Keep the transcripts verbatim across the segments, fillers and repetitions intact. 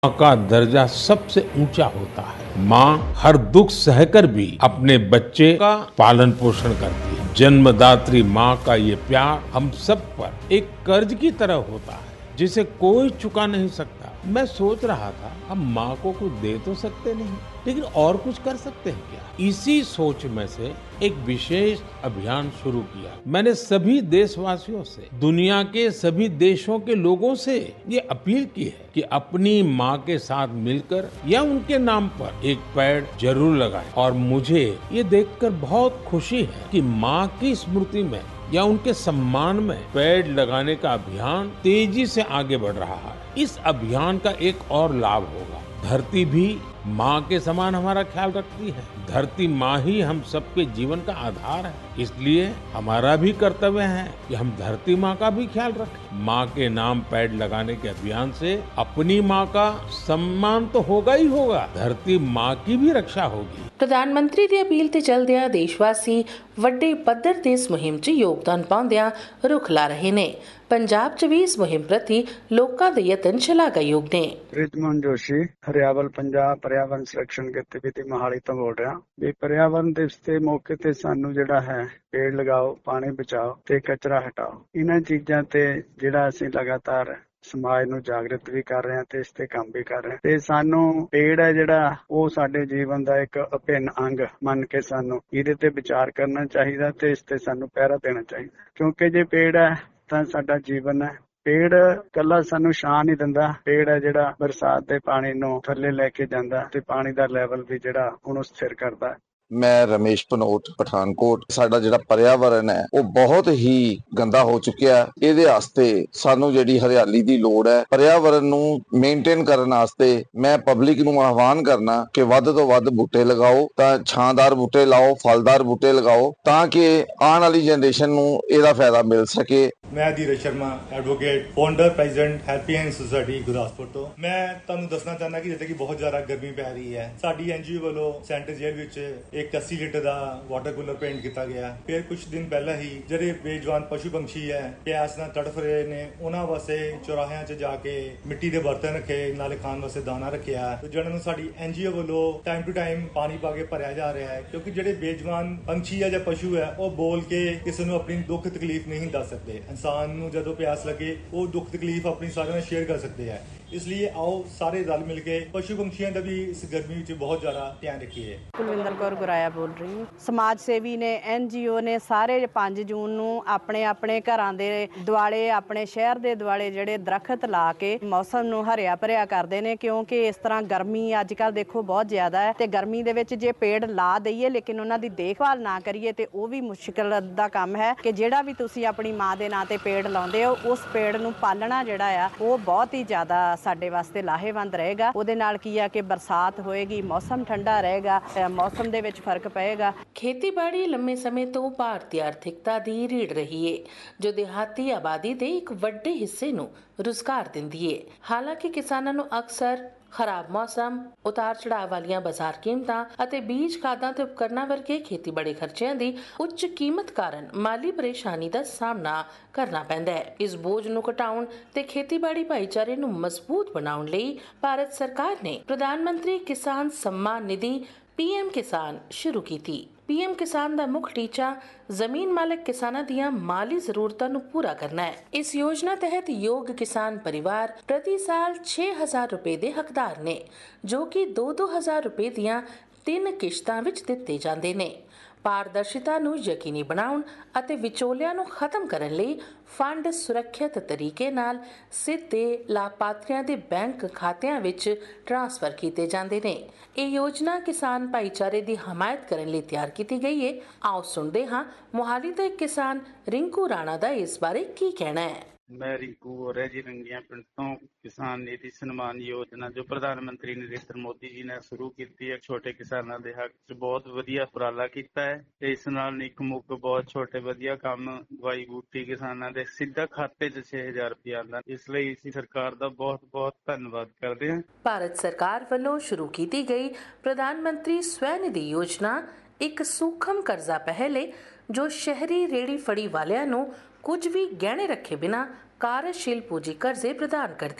माँ का दर्जा सबसे ऊंचा होता है। माँ हर दुख सहकर भी अपने बच्चे का पालन पोषण करती है। जन्मदात्री माँ का ये प्यार हम सब पर एक कर्ज की तरह होता है जिसे कोई चुका नहीं सकता। मैं सोच रहा था हम माँ को कुछ दे तो सकते नहीं, लेकिन और कुछ कर सकते हैं क्या? इसी सोच में से एक विशेष अभियान शुरू किया। मैंने सभी देशवासियों से, दुनिया के सभी देशों के लोगों से ये अपील की है कि अपनी माँ के साथ मिलकर या उनके नाम पर एक पेड़ जरूर लगाएं। और मुझे ये देखकर बहुत खुशी है कि माँ की स्मृति में या उनके सम्मान में पेड़ लगाने का अभियान तेजी से आगे बढ़ रहा है। इस अभियान का एक और लाभ होगा, धरती भी माँ के समान हमारा ख्याल रखती है। धरती माँ ही हम सबके जीवन का आधार है, इसलिए हमारा भी कर्तव्य है कि हम धरती माँ का भी ख्याल रखें। माँ के नाम पेड़ लगाने के अभियान से अपनी माँ का सम्मान तो होगा ही होगा, धरती माँ की भी रक्षा होगी। प्रधानमंत्री ਦੀ ਅਪੀਲ ਤੇ ਚੱਲਦਿਆਂ ਦੇਸ਼ਵਾਸੀ ਵੱਡੇ ਪੱਧਰ ਤੇ ਇਸ ਮੁਹਿੰਮ 'ਚ ਯੋਗਦਾਨ ਪਾਉਂਦਿਆਂ ਰੁੱਖ ਲਾ ਰਹੇ ਨੇ। ਪੰਜਾਬ 'ਚ ਵੀ ਇਸ ਮੁਹਿੰਮ ਪ੍ਰਤੀ ਲੋਕਾਂ ਦੇ ਯਤਨ ਸ਼ਲਾਘਾਯੋਗ ਨੇ। ਰਿਜਮਨ ਜੋਸ਼ੀ, ਹਰਿਆਵਲ ਪੰਜਾਬ ਪਰਿਆਵਰਨ ਸੰਰਖਣ ਗਤੀਵਿਧੀ ਮੋਹਾਲੀ ਤੋਂ ਬੋਲ ਰਿਹਾ। ਵੀ ਪਰਿਆਵਰਨ ਦਿਵਸ ਦੇ ਮੌਕੇ ਤੇ ਸਾਨੂੰ ਜਿਹੜਾ ਹੈ ਪੇੜ ਲਗਾਓ, ਪਾਣੀ ਬਚਾਓ ਤੇ ਕਚਰਾ ਹਟਾਓ, ਇਹਨਾਂ ਚੀਜ਼ਾਂ ਤੇ ਜਿਹੜਾ ਅਸੀਂ ਲਗਾਤਾਰ ਸਮਾਜ ਨੂੰ ਜਾਗਰਿਤ ਵੀ ਕਰ ਰਹੇ ਹਾਂ ਤੇ ਇਸ ਤੇ ਕੰਮ ਵੀ ਕਰ ਰਹੇ ਹਾਂ। ਤੇ ਸਾਨੂੰ ਪੇੜ ਹੈ ਜਿਹੜਾ ਉਹ ਸਾਡੇ ਜੀਵਨ ਦਾ ਇੱਕ ਅਭਿੰਨ ਅੰਗ ਮੰਨ ਕੇ ਸਾਨੂੰ ਇਹਦੇ ਤੇ ਵਿਚਾਰ ਕਰਨਾ ਚਾਹੀਦਾ ਤੇ ਇਸ ਤੇ ਸਾਨੂੰ ਪਹਿਰਾ ਦੇਣਾ ਚਾਹੀਦਾ, ਕਿਉਂਕਿ ਜੇ ਪੇੜ ਹੈ ਤਾਂ ਸਾਡਾ ਜੀਵਨ ਹੈ। ਪੇੜ ਕੱਲਾ ਸਾਨੂੰ ਛਾਂ ਨਹੀਂ ਦਿੰਦਾ, ਪੇੜ ਹੈ ਜਿਹੜਾ ਬਰਸਾਤ ਦੇ ਪਾਣੀ ਨੂੰ ਥੱਲੇ ਲੈ ਕੇ ਜਾਂਦਾ ਤੇ ਪਾਣੀ ਦਾ ਲੈਵਲ ਵੀ ਜਿਹੜਾ ਉਹਨੂੰ ਸਥਿਰ ਕਰਦਾ। ਮੈਂ ਰਮੇਸ਼ ਪਨੋਟ, ਪਠਾਨਕੋਟ। ਸਾਡਾ ਜਿਹੜਾ ਪਰਿਆਵਰਨ ਹੈ ਉਹ ਬਹੁਤ ਹੀ ਗੰਦਾ ਹੋ ਚੁੱਕਿਆ। ਇਹਦੇ ਵਾਸਤੇ ਸਾਨੂੰ ਜਿਹੜੀ ਹਰਿਆਲੀ ਦੀ ਲੋੜ ਹੈ, ਪਰਿਆਵਰਨ ਨੂੰ ਮੇਨਟੇਨ ਕਰਨ ਵਾਸਤੇ ਮੈਂ ਪਬਲਿਕ ਨੂੰ ਆਹਵਾਨ ਕਰਨਾ ਕਿ ਵੱਧ ਤੋਂ ਵੱਧ ਬੂਟੇ ਲਗਾਓ, ਤਾਂ ਛਾਂਦਾਰ ਬੂਟੇ ਲਾਓ, ਫਲਦਾਰ ਬੂਟੇ ਲਗਾਓ, ਤਾਂ ਕਿ ਆਉਣ ਵਾਲੀ ਜਨਰੇਸ਼ਨ ਨੂੰ ਇਹਦਾ ਫਾਇਦਾ ਮਿਲ ਸਕੇ। ਮੈਂ ਧੀਰਜ Sharma, advocate, founder president ਹੈਪੀਐਂਡ society Gurdaspur ਤੋਂ। ਮੈਂ ਤੁਹਾਨੂੰ ਦੱਸਣਾ ਚਾਹੁੰਦਾ ਕਿ ਜਿੱਥੇ ਕਿ ਬਹੁਤ ਜ਼ਿਆਦਾ ਗਰਮੀ ਪੈ ਰਹੀ ਹੈ, ਸਾਡੀ ਐਨਜੀਓ ਵੱਲੋਂ ਸੈਂਟਰ ਜੇਲ੍ਹ ਵਿੱਚ ਇੱਕ अस्सी ਲੀਟਰ ਦਾ ਵਾਟਰ ਕੂਲਰ ਪੇਂਟ ਕੀਤਾ ਗਿਆ। ਫਿਰ ਕੁਝ ਦਿਨ ਪਹਿਲਾਂ ਹੀ ਜਿਹੜੇ ਬੇਜਵਾਨ ਪਸ਼ੂ ਪੰਛੀ ਹੈ, ਪਿਆਸ ਨਾਲ ਤੜਫ ਰਹੇ ਨੇ, ਉਹਨਾਂ ਵਾਸਤੇ ਚੌਰਾਹਿਆਂ 'ਚ ਜਾ ਕੇ ਮਿੱਟੀ ਦੇ ਬਰਤਨ ਰੱਖੇ, ਨਾਲੇ ਖਾਣ ਵਾਸਤੇ ਦਾਣਾ ਰੱਖਿਆ, ਜਿਹਨਾਂ ਨੂੰ ਸਾਡੀ ਐਨਜੀਓ ਵੱਲੋਂ ਟਾਈਮ ਟੂ ਟਾਈਮ ਪਾਣੀ ਪਾ ਕੇ ਭਰਿਆ ਜਾ ਰਿਹਾ ਹੈ। ਕਿਉਂਕਿ ਜਿਹੜੇ ਬੇਜਵਾਨ ਪੰਛੀ ਹੈ ਜਾਂ ਪਸ਼ੂ ਹੈ, ਉਹ ਬੋਲ ਕੇ ਕਿਸੇ ਨੂੰ ਆਪਣੀ ਦੁੱਖ ਤਕਲੀਫ ਨਹੀਂ ਦੱਸ ਸਕਦੇ। ਇਨਸਾਨ ਨੂੰ ਜਦੋਂ ਪਿਆਸ ਲੱਗੇ ਉਹ ਦੁੱਖ ਤਕਲੀਫ ਆਪਣੀ ਸਾਰਿਆਂ ਨਾਲ ਸ਼ੇਅਰ ਕਰ ਸਕਦੇ ਹੈ। ਇਸ ਲਈ ਆਓ ਸਾਰੇ ਰਲ ਮਿਲ ਕੇ ਪਸ਼ੂ ਪੰਛੀਆਂ ਦਾ ਵੀ ਇਸ ਗਰਮੀ ਵਿੱਚ ਬਹੁਤ ਜ਼ਿਆਦਾ ਧਿਆਨ ਰੱਖੀਏ। ਕੁਲਵਿੰਦਰ ਕੌਰ ਗੁਰਾਇਆ ਬੋਲ ਰਹੀ ਹਾਂ। ਸਮਾਜ ਸੇਵੀ ਨੇ, ਐਨਜੀਓ ਨੇ ਸਾਰੇ ਪੰਜ ਜੂਨ ਨੂੰ ਆਪਣੇ ਆਪਣੇ ਘਰਾਂ ਦੇ ਦੁਆਲੇ, ਆਪਣੇ ਸ਼ਹਿਰ ਦੇ ਦੁਆਲੇ ਜਿਹੜੇ ਦਰਖਤ ਲਾ ਕੇ ਮੌਸਮ ਨੂੰ ਹਰਿਆ ਭਰਿਆ ਕਰਦੇ ਨੇ, ਕਿਉਂਕਿ ਇਸ ਤਰ੍ਹਾਂ ਗਰਮੀ ਅੱਜ ਕੱਲ੍ਹ ਦੇਖੋ ਬਹੁਤ ਜ਼ਿਆਦਾ ਹੈ ਤੇ ਗਰਮੀ ਦੇ ਵਿੱਚ ਜੇ ਪੇੜ ਲਾ ਦਈਏ ਲੇਕਿਨ ਉਹਨਾਂ ਦੀ ਦੇਖਭਾਲ ਨਾ ਕਰੀਏ ਤੇ ਉਹ ਵੀ ਮੁਸ਼ਕਿਲ ਦਾ ਕੰਮ ਹੈ। ਕਿ ਜਿਹੜਾ ਵੀ ਤੁਸੀਂ ਆਪਣੀ ਮਾਂ ਦੇ ਨਾਂ ਤੇ ਪੇੜ ਲਾਉਂਦੇ ਹੋ, ਉਸ ਪੇੜ ਨੂੰ ਪਾਲਣਾ ਜਿਹੜਾ ਆ ਉਹ ਬਹੁਤ ਹੀ ਜ਼ਿਆਦਾ ਸਾਡੇ ਵਾਸਤੇ ਲਾਹੇਵੰਦ ਰਹੇਗਾ। ਉਹਦੇ ਨਾਲ ਕੀ ਆ ਕਿ ਬਰਸਾਤ ਹੋਏਗੀ, ਮੌਸਮ ਠੰਡਾ ਰਹੇਗਾ, ਮੌਸਮ ਦੇ ਵਿੱਚ ਫਰਕ ਪਏਗਾ। ਖੇਤੀਬਾੜੀ ਲੰਮੇ ਸਮੇਂ ਤੋਂ ਭਾਰਤੀ ਆਰਥਿਕਤਾ ਦੀ ਰੀੜ ਰਹੀ ਹੈ, ਜੋ ਦਿਹਾਤੀ ਆਬਾਦੀ ਦੇ ਇੱਕ ਵੱਡੇ ਹਿੱਸੇ ਨੂੰ ਰੁਜ਼ਗਾਰ ਦਿੰਦੀ ਹੈ। ਹਾਲਾਂਕਿ ਕਿਸਾਨਾਂ ਨੂੰ ਅਕਸਰ ਖਰਾਬ ਮੌਸਮ, ਉਤਾਰ ਚੜਾਅ ਵਾਲੀਆਂ ਬਾਜ਼ਾਰ ਕੀਮਤਾਂ ਅਤੇ ਬੀਜ, ਖਾਦਾਂ ਤੇ ਉਪਕਰਨਾਂ ਵਰਗੇ ਖੇਤੀਬਾੜੀ ਖਰਚਿਆਂ ਦੀ ਉੱਚ ਕੀਮਤ ਕਾਰਨ ਮਾਲੀ ਪਰੇਸ਼ਾਨੀ ਦਾ ਸਾਹਮਣਾ ਕਰਨਾ ਪੈਂਦਾ ਹੈ। ਇਸ ਬੋਝ ਨੂੰ ਘਟਾਉਣ ਤੇ ਖੇਤੀਬਾੜੀ ਭਾਈਚਾਰੇ ਨੂੰ ਮਜ਼ਬੂਤ ਬਣਾਉਣ ਲਈ ਭਾਰਤ ਸਰਕਾਰ ਨੇ ਪ੍ਰਧਾਨ ਮੰਤਰੀ ਕਿਸਾਨ सम्मान निधि ਪੀਐਮ ਕਿਸਾਨ ਸ਼ੁਰੂ ਕੀਤੀ। ਪੀਐਮ ਕਿਸਾਨ ਦਾ ਮੁੱਖ ਟੀਚਾ ਜ਼ਮੀਨ ਮਾਲਕ ਕਿਸਾਨਾਂ ਦੀਆਂ ਮਾਲੀ ਜ਼ਰੂਰਤਾਂ ਨੂੰ ਪੂਰਾ ਕਰਨਾ ਹੈ। ਇਸ ਯੋਜਨਾ ਤਹਿਤ ਯੋਗ ਕਿਸਾਨ ਪਰਿਵਾਰ ਪ੍ਰਤੀ ਸਾਲ ਛੇ ਹਜ਼ਾਰ ਰੁਪਏ ਦੇ ਹੱਕਦਾਰ ਨੇ, ਜੋ ਕਿ ਦੋ ਦੋ ਹਜ਼ਾਰ ਰੁਪਏ ਦੀਆਂ ਤਿੰਨ ਕਿਸ਼ਤਾਂ ਵਿੱਚ ਦਿੱਤੇ ਜਾਂਦੇ ਨੇ। ਪਾਰਦਰਸ਼ਤਾ ਨੂੰ ਯਕੀਨੀ ਬਣਾਉਣ ਅਤੇ ਵਿਚੋਲਿਆਂ ਨੂੰ ਖਤਮ ਕਰਨ ਲਈ ਫੰਡ ਸੁਰੱਖਿਅਤ ਤਰੀਕੇ ਨਾਲ ਸਿੱਧੇ ਲਾਭਪਾਤਰੀਆਂ ਦੇ ਬੈਂਕ ਖਾਤਿਆਂ ਵਿੱਚ ਟ੍ਰਾਂਸਫਰ ਕੀਤੇ ਜਾਂਦੇ ਨੇ। ਇਹ ਯੋਜਨਾ ਕਿਸਾਨ ਭਾਈਚਾਰੇ ਦੀ ਹਮਾਇਤ ਕਰਨ ਲਈ ਤਿਆਰ ਕੀਤੀ ਗਈ ਹੈ। ਆਓ ਸੁਣਦੇ ਹਾਂ ਮੋਹਾਲੀ ਦੇ ਕਿਸਾਨ ਰਿੰਕੂ ਰਾਣਾ ਦਾ ਇਸ ਬਾਰੇ ਕੀ ਕਹਿਣਾ ਹੈ। ਮੈਂ ਰਿੰਕੂ ਹੋ ਰਿਹਾ ਜੀ, ਰੰਗੀਆਂ ਪਿੰਡ ਤੋਂ। ਕਿਸਾਨ ਨਿਧੀ ਸਨਮਾਨ ਯੋਜਨਾ ਜੋ ਪ੍ਰਧਾਨ ਮੰਤਰੀ ਨਰਿੰਦਰ ਮੋਦੀ ਜੀ ਨੇ ਸ਼ੁਰੂ ਕੀਤੀ ਹੈ, ਛੋਟੇ ਕਿਸਾਨਾਂ ਦੇ ਹੱਕ 'ਚ ਬਹੁਤ ਵਧੀਆ ਉਪਰਾਲਾ ਕੀਤਾ ਹੈ। ਤੇ ਇਸ ਨਾਲ ਨਿੱਕ ਮੁੱਕ ਬਹੁਤ ਛੋਟੇ ਵਧੀਆ ਕੰਮ, ਦਵਾਈ ਬੂਟੀ ਕਿਸਾਨਾਂ ਦੇ ਸਿੱਧਾ ਖਾਤੇ 'ਚ ਛੇ ਹਜ਼ਾਰ ਰੁਪਇਆ ਆਉਂਦਾ। ਇਸ ਲਈ ਅਸੀਂ ਸਰਕਾਰ ਦਾ ਬਹੁਤ ਬਹੁਤ ਧੰਨਵਾਦ ਕਰਦੇ ਹਾਂ। ਭਾਰਤ ਸਰਕਾਰ ਵੱਲੋਂ ਸ਼ੁਰੂ ਕੀਤੀ ਗਈ ਪ੍ਰਧਾਨ ਮੰਤਰੀ ਸਵੈ ਨਿਧੀ ਯੋਜਨਾ ਇੱਕ ਸੂਖਮ ਕਰਜ਼ਾ ਪਹਿਲ ਹੈ, ਜੋ ਸ਼ਹਿਰੀ ਰੇੜੀ ਫੜੀ ਵਾਲਿਆਂ ਨੂੰ ਕੁਝ ਵੀ ਗਹਿਣੇ ਰੱਖੇ ਬਿਨਾਂ ਕਾਰਜਸ਼ੀਲ ਪੂੰਜੀ ਕਰਜ਼ੇ ਪ੍ਰਦਾਨ ਕਰਦੀ ਹੈ।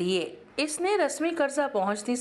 ਇਸ ਨੇ ਰਸਮੀ ਕਰਜ਼ਾ ਪਹੁੰਚ ਦੀ